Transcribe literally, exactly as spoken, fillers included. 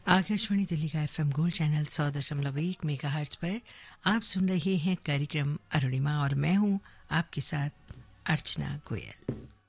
आकाशवाणी दिल्ली का FM gold channel सौ दशमलव एक मेगा हर्ट्ज पर आप सुन रहे हैं कार्यक्रम अरुणिमा और मैं हूं आपके साथ अर्चना गोयल।